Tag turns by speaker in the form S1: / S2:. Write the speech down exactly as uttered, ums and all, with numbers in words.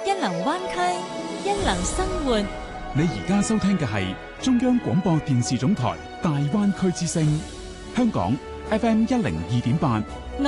S1: 一流灣區，一流生活。
S2: 你而家收聽嘅係中央廣播電視總台大灣區之聲，香港 F M 一零二點八。